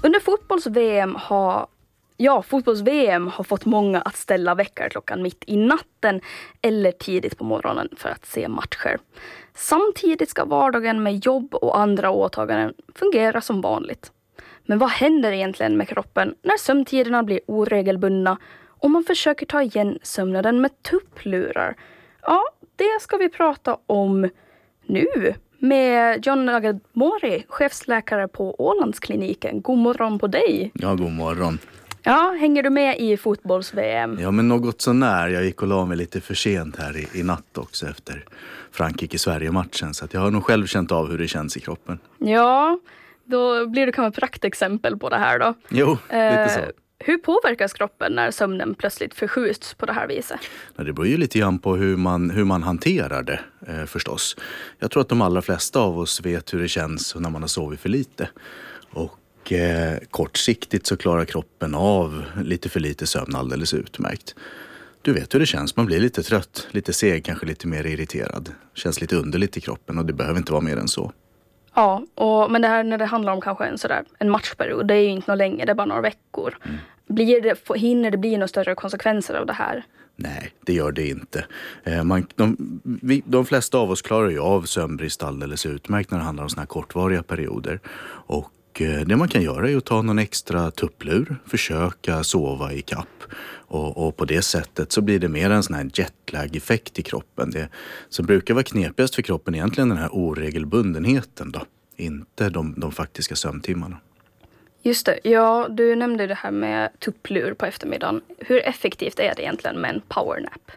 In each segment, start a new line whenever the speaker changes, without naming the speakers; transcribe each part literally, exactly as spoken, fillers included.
Under fotbolls-V M har Ja, fotbolls-V M har fått många att ställa väckarklockan mitt i natten eller tidigt på morgonen för att se matcher. Samtidigt ska vardagen med jobb och andra åtaganden fungera som vanligt. Men vad händer egentligen med kroppen när sömntiderna blir oregelbundna och man försöker ta igen sömnaden med tupplurar? Ja, det ska vi prata om nu med John Nagamori, chefsläkare på Ålandskliniken. God morgon på dig.
Ja, god morgon.
Ja, hänger du med i fotbolls-V M?
Ja, men något så när. Jag gick och la mig lite för sent här i, i natt också efter Frankrike-Sverige-matchen. Så att jag har nog själv känt av hur det känns i kroppen.
Ja, då blir det kanske ett praktexempel på det här då.
Jo, lite så.
Eh, hur påverkas kroppen när sömnen plötsligt förskjuts på det här viset?
Ja, det beror ju lite grann på hur man, hur man hanterar det eh, förstås. Jag tror att de allra flesta av oss vet hur det känns när man har sovit för lite. Och Och eh, kortsiktigt så klarar kroppen av lite för lite sömn alldeles utmärkt. Du vet hur det känns, man blir lite trött, lite seg, kanske lite mer irriterad. Känns lite underligt i kroppen och det behöver inte vara mer än så.
Ja, och, men det här när det handlar om kanske en, sådär, en matchperiod, det är ju inte något länge, det är bara några veckor. Mm. Blir det, hinner det bli några större konsekvenser av det här?
Nej, det gör det inte. Eh, man, de, vi, de flesta av oss klarar ju av sömnbrist alldeles utmärkt när det handlar om såna här kortvariga perioder. Och det man kan göra är att ta någon extra tupplur, försöka sova i kapp. Och, och på det sättet så blir det mer en sån här jetlag-effekt i kroppen. Det som brukar vara knepigast för kroppen är egentligen den här oregelbundenheten då. Inte de, de faktiska sömntimmarna.
Just det, ja du nämnde det här med tupplur på eftermiddagen. Hur effektivt är det egentligen med en powernap?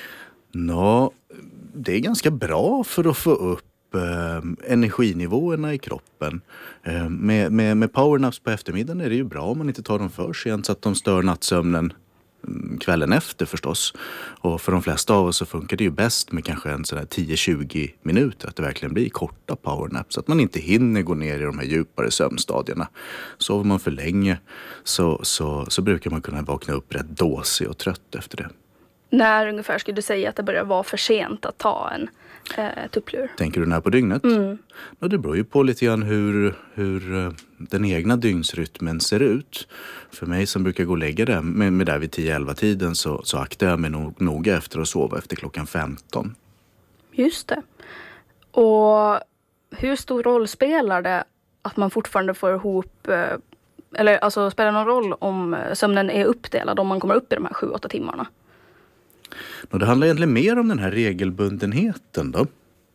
Nå, det är ganska bra för att få upp energinivåerna i kroppen. Med, med, med powernaps på eftermiddagen är det ju bra om man inte tar dem för sent så att de stör nattsömnen kvällen efter förstås. Och för de flesta av oss så funkar det ju bäst med kanske en sån här tio till tjugo minuter, att det verkligen blir korta powernaps så att man inte hinner gå ner i de här djupare sömnstadierna. Sover man för länge så, så, så brukar man kunna vakna upp rätt dåsig och trött efter det.
När ungefär skulle du säga att det börjar vara för sent att ta en eh, tupplur?
Tänker du när på dygnet?
Mm.
Ja, det beror ju på lite grann hur, hur den egna dygnsrytmen ser ut. För mig som brukar gå och lägga det med, med där vid tio elva tiden så, så aktar jag mig nog, noga efter att sova efter klockan femton.
Just det. Och hur stor roll spelar det att man fortfarande får ihop, eh, eller alltså spelar någon roll om sömnen är uppdelad, om man kommer upp i de här sju åtta timmarna?
Och det handlar egentligen mer om den här regelbundenheten då.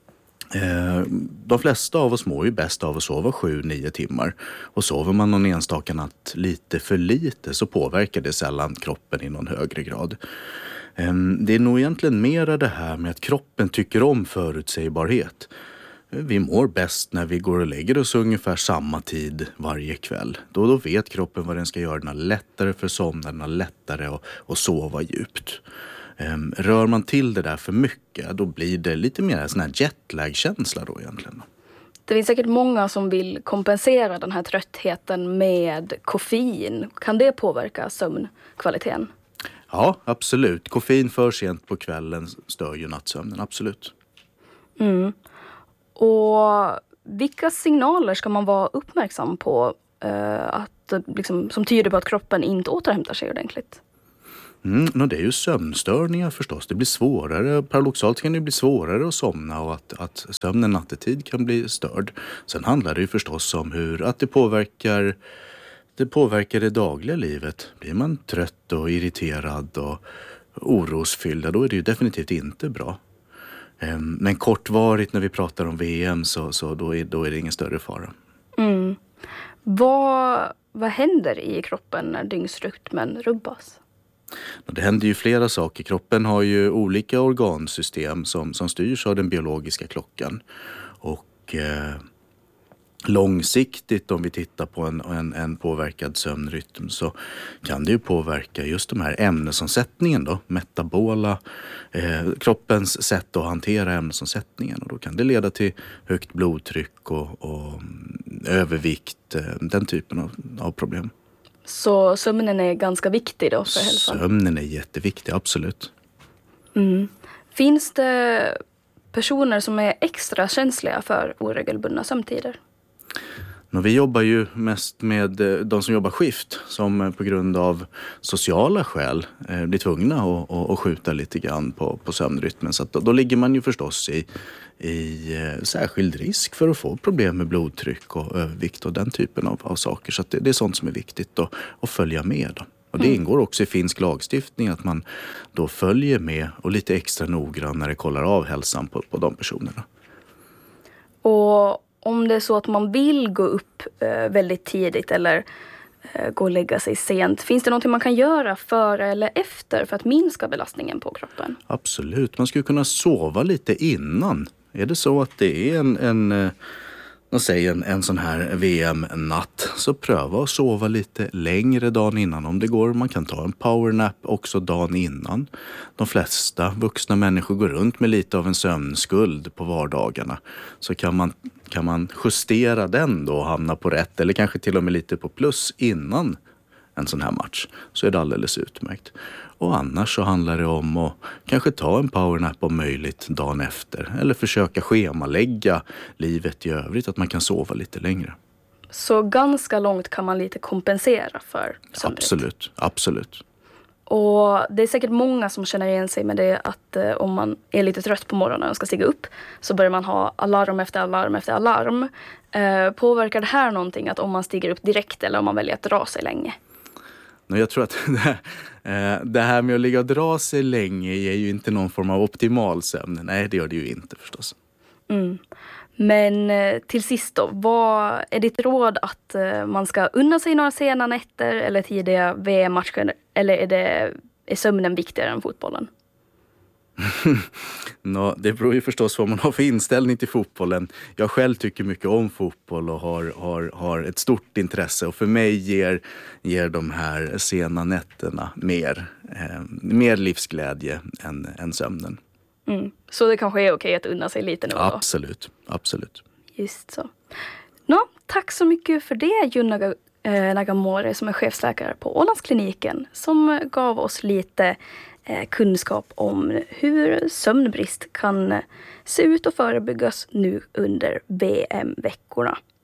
Eh, de flesta av oss mår ju bäst av att sova sju till nio timmar. Och sover man någon enstaka natt lite för lite så påverkar det sällan kroppen i någon högre grad. Eh, det är nog egentligen mera det här med att kroppen tycker om förutsägbarhet. Vi mår bäst när vi går och lägger oss ungefär samma tid varje kväll. Då, då vet kroppen vad den ska göra. Den har lättare för somna, den har lättare att, att sova djupt. Um, rör man till det där för mycket, då blir det lite mer en sån här jetlag-känsla då egentligen.
Det finns säkert många som vill kompensera den här tröttheten med koffein. Kan det påverka sömnkvaliteten?
Ja, absolut. Koffein för sent på kvällen stör ju nattsömnen, absolut.
Mm. Och vilka signaler ska man vara uppmärksam på uh, att, liksom, som tyder på att kroppen inte återhämtar sig ordentligt?
Mm, och det är ju sömnstörningar förstås. Det blir svårare, paradoxalt kan det bli svårare att somna och att, att sömnen nattetid kan bli störd. Sen handlar det ju förstås om hur att det påverkar det, påverkar det dagliga livet. Blir man trött och irriterad och orosfylld, då är det ju definitivt inte bra. Men kortvarigt när vi pratar om V M så, så då, är, då är det ingen större fara.
Mm. Vad, vad händer i kroppen när dygnsrytmen rubbas?
Det händer ju flera saker. Kroppen har ju olika organsystem som, som styrs av den biologiska klockan. Och eh, långsiktigt om vi tittar på en, en, en påverkad sömnrytm så kan det ju påverka just de här ämnesomsättningen då. Metabola, eh, kroppens sätt att hantera ämnesomsättningen. Och då kan det leda till högt blodtryck och, och övervikt, eh, den typen av, av problem.
Så sömnen är ganska viktig då för hälsan?
Sömnen är jätteviktig, absolut.
Mm. Finns det personer som är extra känsliga för oregelbundna sömntider?
Men vi jobbar ju mest med de som jobbar skift som på grund av sociala skäl blir tvungna att, att skjuta lite grann på, på sömnrytmen. Så att då, då ligger man ju förstås i, i särskild risk för att få problem med blodtryck och övervikt och den typen av, av saker. Så att det, det är sånt som är viktigt att, att följa med då. Och det mm. ingår också i finsk lagstiftning att man då följer med och lite extra noggrannare kollar av hälsan på, på de personerna.
Och om det är så att man vill gå upp eh, väldigt tidigt eller eh, gå och lägga sig sent, finns det något man kan göra före eller efter för att minska belastningen på kroppen?
Absolut, man skulle kunna sova lite innan. Är det så att det är en, en, de säger en, en sån här V M-natt, så pröva att sova lite längre dagen innan om det går. Man kan ta en powernap också dagen innan. De flesta vuxna människor går runt med lite av en sömnskuld på vardagarna. Så kan man, kan man justera den då och hamna på rätt eller kanske till och med lite på plus innan en sån här match, så är det alldeles utmärkt. Och annars så handlar det om att kanske ta en powernap om möjligt dagen efter. Eller försöka schemalägga livet i övrigt, att man kan sova lite längre.
Så ganska långt kan man lite kompensera för sömnbrist?
Absolut, absolut.
Och det är säkert många som känner igen sig med det att eh, om man är lite trött på morgonen och ska stiga upp så börjar man ha alarm efter alarm efter alarm. Eh, påverkar det här någonting att om man stiger upp direkt eller om man väljer att dra sig länge?
Jag tror att det här med att ligga och dra sig länge är ju inte någon form av optimal sömn. Nej, det gör det ju inte förstås.
Mm. Men till sist då, vad är ditt råd att man ska unna sig några sena nätter eller tidiga V M-matcher? Eller är, det, är sömnen viktigare än fotbollen?
Nå, det beror ju förstås vad man har för inställning till fotbollen. Jag själv tycker mycket om fotboll och har, har, har ett stort intresse. Och för mig ger, ger de här sena nätterna mer, eh, mer livsglädje än, än sömnen.
Mm. Så det kanske är okej att unna sig lite nu då?
Absolut, absolut.
Just så. Nå, tack så mycket för det, Junna eh, Nagamori som är chefsläkare på Ålandskliniken, som gav oss lite kunskap om hur sömnbrist kan se ut och förebyggas nu under V M-veckorna.